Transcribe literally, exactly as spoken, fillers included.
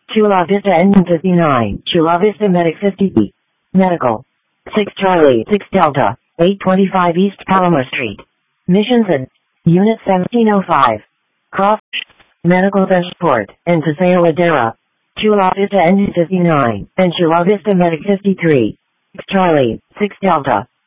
Chula Vista Engine fifty-nine, Chula Vista Medic fifty B. Medical. six Charlie, six Delta, eight twenty-five East Palomar Street. Missions and Unit seventeen oh five. Cross. Medical Transport, and Paseo Ladera. Chula Vista Engine fifty-nine, and Chula Vista Medic fifty-three. six Charlie, six Delta,